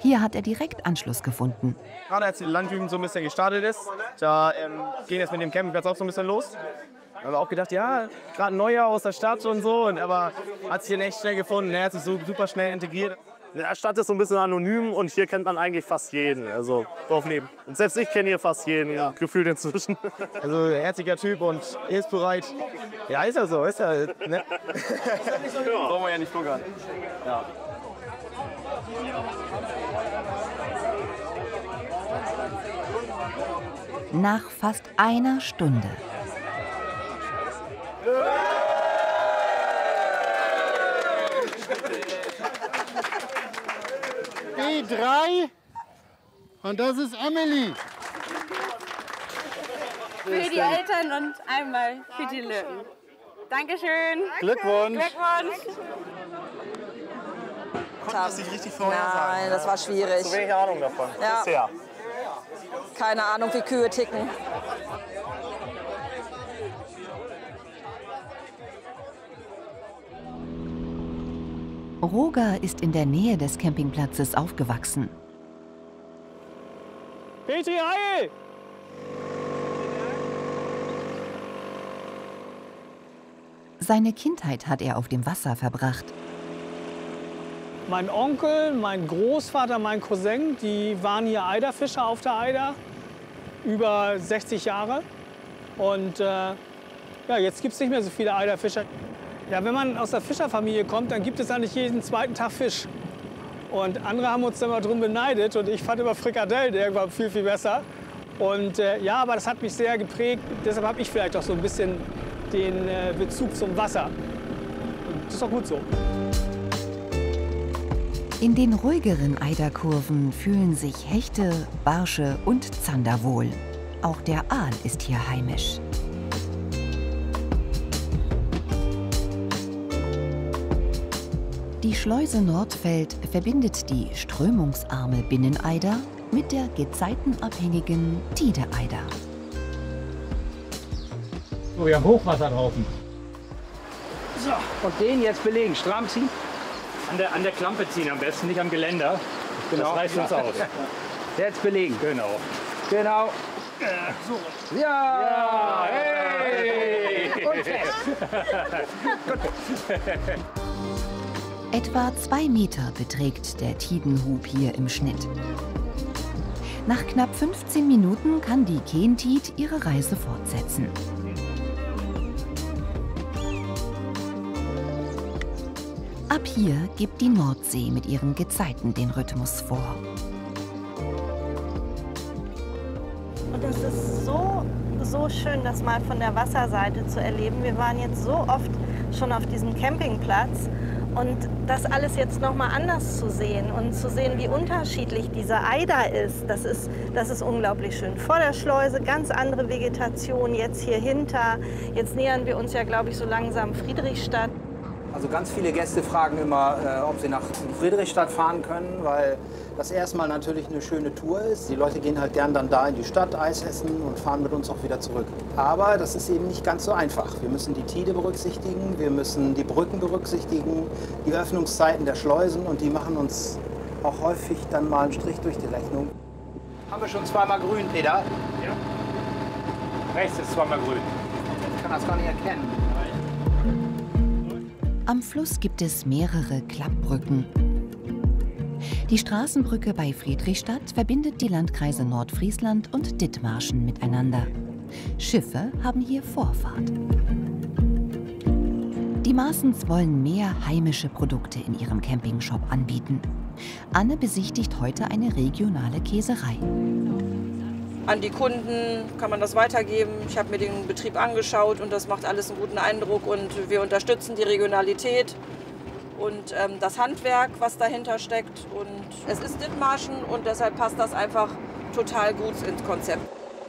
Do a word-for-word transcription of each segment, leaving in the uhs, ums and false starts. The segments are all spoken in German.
Hier hat er direkt Anschluss gefunden. Gerade als die Landjugend so ein bisschen gestartet ist, da ähm, ging es mit dem Campingplatz auch so ein bisschen los. Da haben wir auch gedacht, ja, gerade Neujahr aus der Stadt und so, und, aber hat sich hier echt schnell gefunden, er hat sich so super schnell integriert. Die Stadt ist so ein bisschen anonym und hier kennt man eigentlich fast jeden, also Dorfleben. Und selbst ich kenne hier fast jeden, ja, gefühlt inzwischen. Also herziger Typ und hilfsbereit. Ja, ist ja so, ist ja, ne? Brauchen wir ja nicht flunkern. Ja. Nach fast einer Stunde. B drei und das ist Emily. Für die Eltern und einmal für die Löwen. Dankeschön. Glückwunsch. Glückwunsch. Konnten das nicht richtig vorhersagen? Nein, das war schwierig. Zu wenig Ahnung davon. Ja. Bisher. Keine Ahnung, wie Kühe ticken. Roger ist in der Nähe des Campingplatzes aufgewachsen. Petri, heil! Seine Kindheit hat er auf dem Wasser verbracht. Mein Onkel, mein Großvater, mein Cousin, die waren hier Eiderfischer auf der Eider. Über sechzig Jahre. Und äh, ja, jetzt gibt es nicht mehr so viele Eiderfischer. Ja, wenn man aus der Fischerfamilie kommt, dann gibt es eigentlich jeden zweiten Tag Fisch. Und andere haben uns immer drum beneidet und ich fand immer Frikadellen irgendwann viel, viel besser. Und äh, ja, aber das hat mich sehr geprägt. Deshalb habe ich vielleicht auch so ein bisschen den äh, Bezug zum Wasser. Und das ist auch gut so. In den ruhigeren Eiderkurven fühlen sich Hechte, Barsche und Zander wohl. Auch der Aal ist hier heimisch. Die Schleuse Nordfeld verbindet die strömungsarme Binneneider mit der gezeitenabhängigen Tideeider. So, wir haben Hochwasser draußen. So, und den jetzt belegen, stramm ziehen. An der, an der Klampe ziehen am besten, nicht am Geländer. Genau. Das reißt uns aus. Jetzt belegen. Genau. Genau. Äh, so. Ja! Ja, Hey! Und fest. Etwa zwei Meter beträgt der Tidenhub hier im Schnitt. Nach knapp fünfzehn Minuten kann die Keentied ihre Reise fortsetzen. Ab hier gibt die Nordsee mit ihren Gezeiten den Rhythmus vor. Und es ist so, so schön, das mal von der Wasserseite zu erleben. Wir waren jetzt so oft schon auf diesem Campingplatz und das alles jetzt noch mal anders zu sehen und zu sehen, wie unterschiedlich dieser Eider ist, das ist, das ist unglaublich schön. Vor der Schleuse ganz andere Vegetation, jetzt hier hinter. Jetzt nähern wir uns ja, glaube ich, so langsam Friedrichstadt. Also ganz viele Gäste fragen immer, äh, ob sie nach Friedrichstadt fahren können, weil das erstmal natürlich eine schöne Tour ist. Die Leute gehen halt gern dann da in die Stadt, Eis essen und fahren mit uns auch wieder zurück. Aber das ist eben nicht ganz so einfach. Wir müssen die Tide berücksichtigen, wir müssen die Brücken berücksichtigen, die Öffnungszeiten der Schleusen und die machen uns auch häufig dann mal einen Strich durch die Rechnung. Haben wir schon zweimal grün, Peter? Ja. Rechts ist zweimal grün. Ich kann das gar nicht erkennen. Am Fluss gibt es mehrere Klappbrücken. Die Straßenbrücke bei Friedrichstadt verbindet die Landkreise Nordfriesland und Dithmarschen miteinander. Schiffe haben hier Vorfahrt. Die Maaßens wollen mehr heimische Produkte in ihrem Campingshop anbieten. Anne besichtigt heute eine regionale Käserei. An die Kunden kann man das weitergeben. Ich habe mir den Betrieb angeschaut und das macht alles einen guten Eindruck und wir unterstützen die Regionalität und ähm, das Handwerk, was dahinter steckt. Und es ist Dithmarschen und deshalb passt das einfach total gut ins Konzept.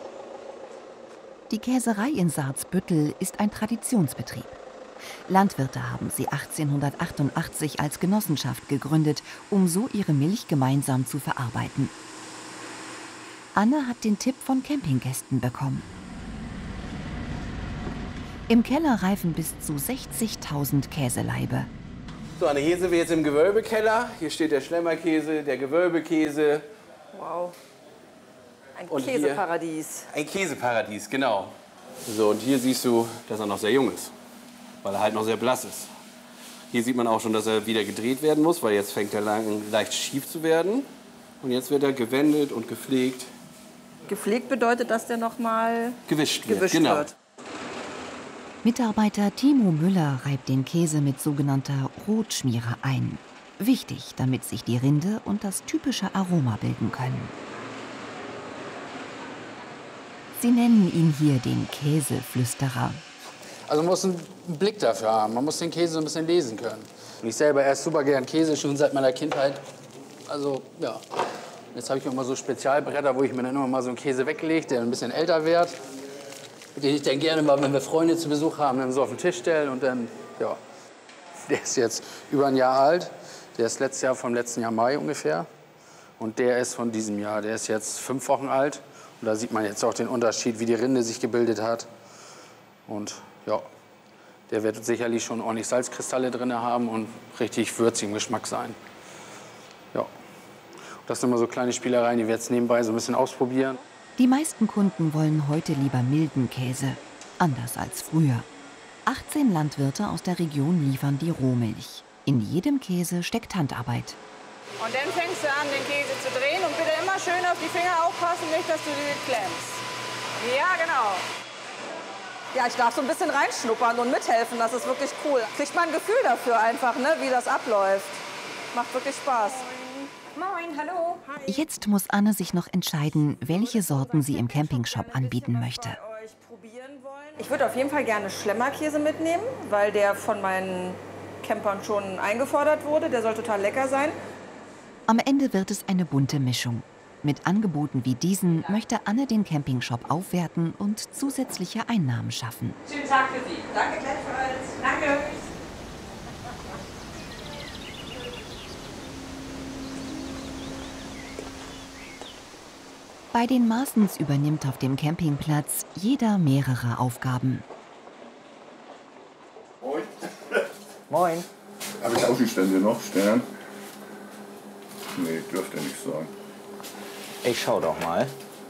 Die Käserei in Saarzbüttel ist ein Traditionsbetrieb. Landwirte haben sie achtzehnhundertachtundachtzig als Genossenschaft gegründet, um so ihre Milch gemeinsam zu verarbeiten. Anne hat den Tipp von Campinggästen bekommen. Im Keller reifen bis zu sechzigtausend Käselaibe. So, Anne, hier sind wir jetzt im Gewölbekeller. Hier steht der Schlemmerkäse, der Gewölbekäse. Wow. Ein Und Käseparadies. Hier, ein Käseparadies, genau. So, und hier siehst du, dass er noch sehr jung ist, weil er halt noch sehr blass ist. Hier sieht man auch schon, dass er wieder gedreht werden muss, weil jetzt fängt er lang, leicht schief zu werden. Und jetzt wird er gewendet und gepflegt. Gepflegt bedeutet, dass der noch mal gewischt wird. Gewischt Genau. wird. Mitarbeiter Timo Müller reibt den Käse mit sogenannter Rotschmiere ein. Wichtig, damit sich die Rinde und das typische Aroma bilden können. Sie nennen ihn hier den Käseflüsterer. Also man muss einen Blick dafür haben, man muss den Käse so ein bisschen lesen können. Und ich selber esse super gern Käse, schon seit meiner Kindheit. Also ja, jetzt habe ich immer so Spezialbretter, wo ich mir dann immer mal so einen Käse weglege, der ein bisschen älter wird. Den ich dann gerne mal, wenn wir Freunde zu Besuch haben, dann so auf den Tisch stellen und dann, ja. Der ist jetzt über ein Jahr alt, der ist letztes Jahr vom letzten Jahr Mai ungefähr. Und der ist von diesem Jahr, der ist jetzt fünf Wochen alt. Und da sieht man jetzt auch den Unterschied, wie die Rinde sich gebildet hat. Und ja, der wird sicherlich schon ordentlich Salzkristalle drin haben und richtig würzig im Geschmack sein. Ja, das sind immer so kleine Spielereien, die wir jetzt nebenbei so ein bisschen ausprobieren. Die meisten Kunden wollen heute lieber milden Käse, anders als früher. achtzehn Landwirte aus der Region liefern die Rohmilch. In jedem Käse steckt Handarbeit. Und dann fängst du an, den Käse zu drehen und bitte immer schön auf die Finger aufpassen, nicht, dass du die klemmst. Ja, genau. Ja, ich darf so ein bisschen reinschnuppern und mithelfen, das ist wirklich cool. Kriegt man ein Gefühl dafür einfach, ne, wie das abläuft. Macht wirklich Spaß. Moin, hallo. Jetzt muss Anne sich noch entscheiden, welche Sorten sie im Campingshop anbieten möchte. Ich würde auf jeden Fall gerne Schlemmerkäse mitnehmen, weil der von meinen Campern schon eingefordert wurde. Der soll total lecker sein. Am Ende wird es eine bunte Mischung. Mit Angeboten wie diesen möchte Anne den Campingshop aufwerten und zusätzliche Einnahmen schaffen. Schönen Tag für Sie. Danke gleichfalls. Danke. Bei den Maaßens übernimmt auf dem Campingplatz jeder mehrere Aufgaben. Moin. Moin. Habe ich Außenstände noch stellen? Nee, dürfte nicht sagen. Ich schau doch mal.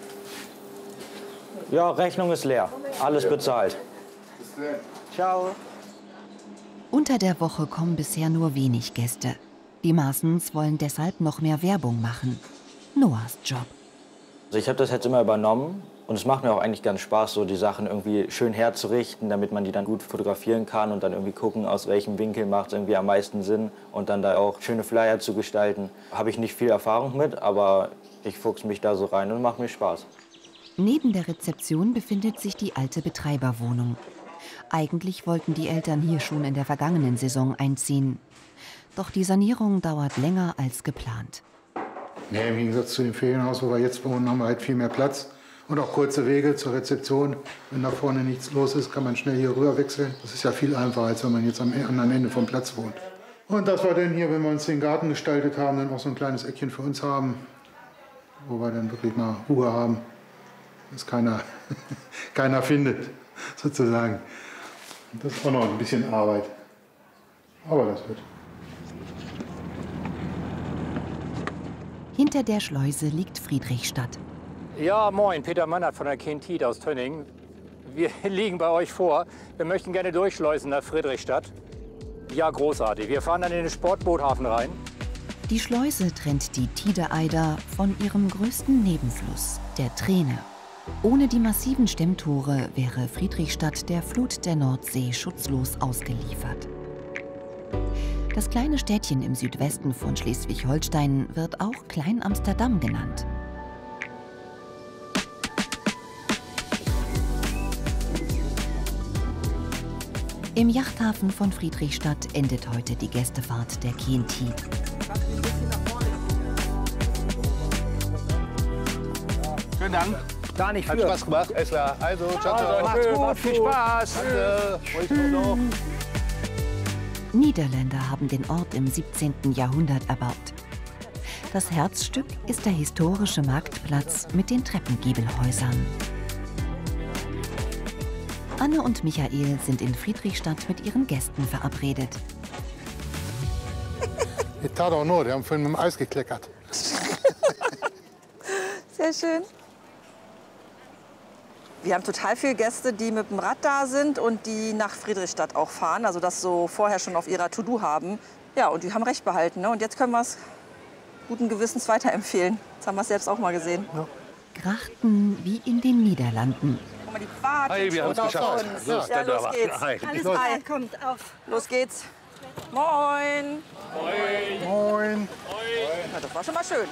Ja, Rechnung ist leer. Alles ja. Bezahlt. Bis dann. Ciao. Unter der Woche kommen bisher nur wenig Gäste. Die Maaßens wollen deshalb noch mehr Werbung machen. Noahs Job. Also ich habe das jetzt immer übernommen und es macht mir auch eigentlich ganz Spaß, so die Sachen irgendwie schön herzurichten, damit man die dann gut fotografieren kann und dann irgendwie gucken, aus welchem Winkel macht es irgendwie am meisten Sinn und dann da auch schöne Flyer zu gestalten. Habe ich nicht viel Erfahrung mit, aber ich fuchse mich da so rein und macht mir Spaß. Neben der Rezeption befindet sich die alte Betreiberwohnung. Eigentlich wollten die Eltern hier schon in der vergangenen Saison einziehen. Doch die Sanierung dauert länger als geplant. Ja, im Gegensatz zu dem Ferienhaus, wo wir jetzt wohnen, haben wir halt viel mehr Platz und auch kurze Wege zur Rezeption. Wenn da vorne nichts los ist, kann man schnell hier rüber wechseln. Das ist ja viel einfacher, als wenn man jetzt am anderen Ende vom Platz wohnt. Und das war dann hier, wenn wir uns den Garten gestaltet haben, dann auch so ein kleines Eckchen für uns haben, wo wir dann wirklich mal Ruhe haben, dass keiner, keiner findet, sozusagen. Und das ist auch noch ein bisschen Arbeit, aber das wird. Hinter der Schleuse liegt Friedrichstadt. Ja, moin, Peter Mannert von der Kentit aus Tönning. Wir liegen bei euch vor. Wir möchten gerne durchschleusen nach Friedrichstadt. Ja, großartig. Wir fahren dann in den Sportboothafen rein. Die Schleuse trennt die Tide-Eider von ihrem größten Nebenfluss, der Treene. Ohne die massiven Stemmtore wäre Friedrichstadt der Flut der Nordsee schutzlos ausgeliefert. Das kleine Städtchen im Südwesten von Schleswig-Holstein wird auch Klein-Amsterdam genannt. Im Yachthafen von Friedrichstadt endet heute die Gästefahrt der Kentit. Vielen Dank. Gar nicht Hat für. Spaß gemacht. Alles klar. Also, ciao, ciao. Also, macht's gut, macht's viel Spaß. Danke. Niederländer haben den Ort im siebzehnten Jahrhundert erbaut. Das Herzstück ist der historische Marktplatz mit den Treppengiebelhäusern. Anne und Michael sind in Friedrichstadt mit ihren Gästen verabredet. Die tat auch nur, die haben vorhin mit dem Eis gekleckert. Sehr schön. Wir haben total viele Gäste, die mit dem Rad da sind und die nach Friedrichstadt auch fahren, also das so vorher schon auf ihrer To-Do haben. Ja, und die haben recht behalten. Ne? Und jetzt können wir es guten Gewissens weiterempfehlen. Das haben wir selbst auch mal gesehen. Ja. Grachten wie in den Niederlanden. Guck mal, die warten Hey, wir haben es geschafft. Los, ja, los geht's. Hi. Alles Los. Hi. Kommt auf. Los geht's. Moin. Moin. Moin. Ja, das war schon mal schön.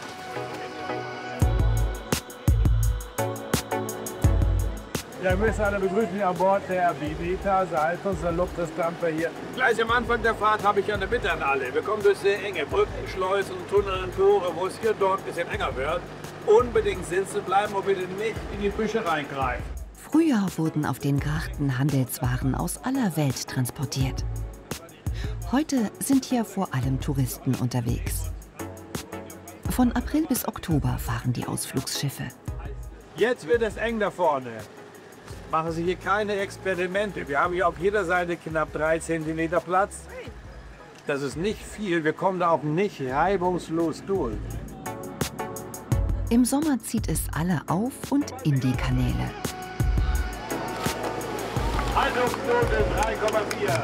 Ja, wir müssen alle begrüßen an Bord der Bibita, Salz und Saluptestampe hier. Gleich am Anfang der Fahrt habe ich eine Bitte an alle. Wir kommen durch sehr enge Brücken, Schleusen, Tunnel und Tore, wo es hier und dort ein bisschen enger wird. Unbedingt sitzen bleiben und bitte nicht in die Büsche reingreifen. Früher wurden auf den Grachten Handelswaren aus aller Welt transportiert. Heute sind hier vor allem Touristen unterwegs. Von April bis Oktober fahren die Ausflugsschiffe. Jetzt wird es eng da vorne. Machen Sie hier keine Experimente. Wir haben hier auf jeder Seite knapp drei Zentimeter Platz. Das ist nicht viel. Wir kommen da auch nicht reibungslos durch. Im Sommer zieht es alle auf und in die Kanäle. Haltungsquote drei Komma vier.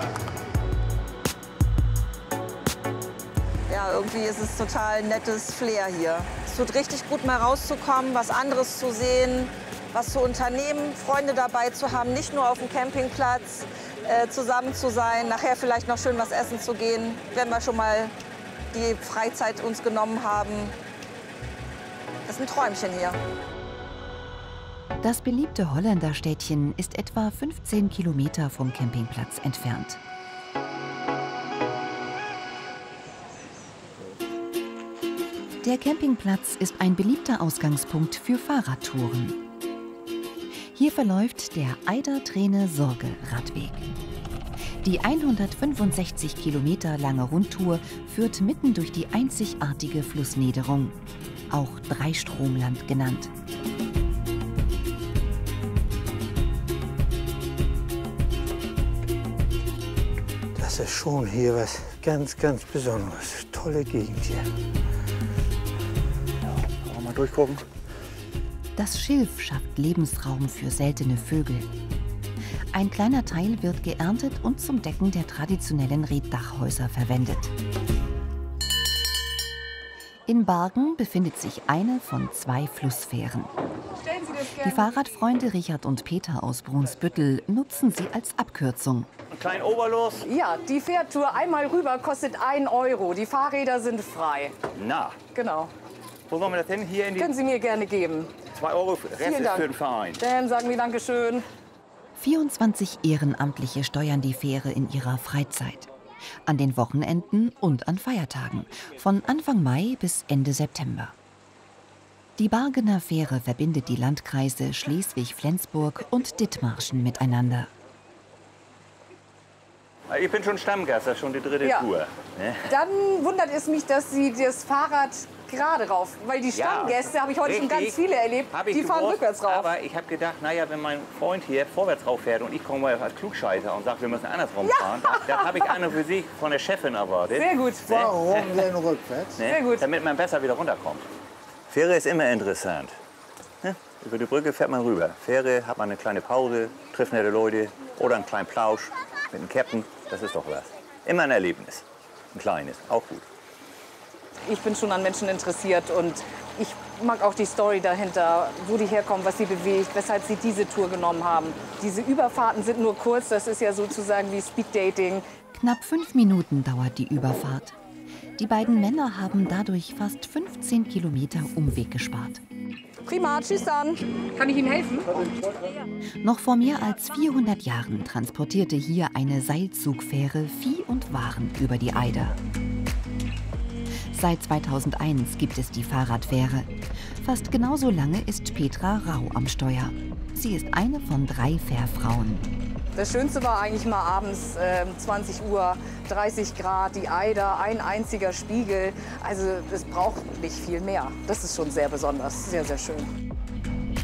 Ja, irgendwie ist es total nettes Flair hier. Es tut richtig gut, mal rauszukommen, was anderes zu sehen, was zu unternehmen, Freunde dabei zu haben, nicht nur auf dem Campingplatz äh, zusammen zu sein, nachher vielleicht noch schön was essen zu gehen, wenn wir schon mal die Freizeit uns genommen haben. Das ist ein Träumchen hier. Das beliebte Holländerstädtchen ist etwa fünfzehn Kilometer vom Campingplatz entfernt. Der Campingplatz ist ein beliebter Ausgangspunkt für Fahrradtouren. Hier verläuft der Eider-Treene-Sorge-Radweg. Die hundertfünfundsechzig Kilometer lange Rundtour führt mitten durch die einzigartige Flussniederung, auch Dreistromland genannt. Das ist schon hier was ganz, ganz Besonderes. Tolle Gegend hier. Ja, mal durchgucken. Das Schilf schafft Lebensraum für seltene Vögel. Ein kleiner Teil wird geerntet und zum Decken der traditionellen Reetdachhäuser verwendet. In Bargen befindet sich eine von zwei Flussfähren. Die Fahrradfreunde Richard und Peter aus Brunsbüttel nutzen sie als Abkürzung. Ein kleinen Oberlos. Ja, die Fährtour einmal rüber kostet ein Euro. Die Fahrräder sind frei. Na. Genau. Wo wollen wir das hin? Hier in die... Können Sie mir gerne geben. Zwei Euro, Rest Vielen ist Dank. für den Verein. Dann sagen wir Dankeschön. vierundzwanzig Ehrenamtliche steuern die Fähre in ihrer Freizeit. An den Wochenenden und an Feiertagen, von Anfang Mai bis Ende September. Die Bargener Fähre verbindet die Landkreise Schleswig-Flensburg und Dithmarschen miteinander. Ich bin schon Stammgast, das ist schon die dritte Ja. Tour. Ne? Dann wundert es mich, dass Sie das Fahrrad gerade rauf, weil die Ja, Stammgäste, habe ich heute schon richtig. ganz viele erlebt, Hab ich die fahren gewusst, rückwärts rauf. Aber ich habe gedacht, naja, wenn mein Freund hier vorwärts rauf fährt und ich komme als Klugscheißer und sage, wir müssen andersrum Ja. fahren, da, da habe ich eine für Sie von der Chefin erwartet. Sehr gut. Warum denn rückwärts? Ne? Sehr gut. Damit man besser wieder runterkommt. Fähre ist immer interessant. Ne? Über die Brücke fährt man rüber. Fähre hat man eine kleine Pause, trifft nette Leute oder einen kleinen Plausch mit dem Captain. Das ist doch was. Immer ein Erlebnis. Ein kleines, auch gut. Ich bin schon an Menschen interessiert und ich mag auch die Story dahinter, wo die herkommen, was sie bewegt, weshalb sie diese Tour genommen haben. Diese Überfahrten sind nur kurz, das ist ja sozusagen wie Speeddating. Knapp fünf Minuten dauert die Überfahrt. Die beiden Männer haben dadurch fast fünfzehn Kilometer Umweg gespart. Prima, tschüss dann. Kann ich Ihnen helfen? Noch vor mehr als vierhundert Jahren transportierte hier eine Seilzugfähre Vieh und Waren über die Eider. Seit zweitausendeins gibt es die Fahrradfähre. Fast genauso lange ist Petra Rau am Steuer. Sie ist eine von drei Fährfrauen. Das Schönste war eigentlich mal abends äh, zwanzig Uhr, dreißig Grad, die Eider, ein einziger Spiegel. Also es braucht nicht viel mehr. Das ist schon sehr besonders, sehr, sehr schön.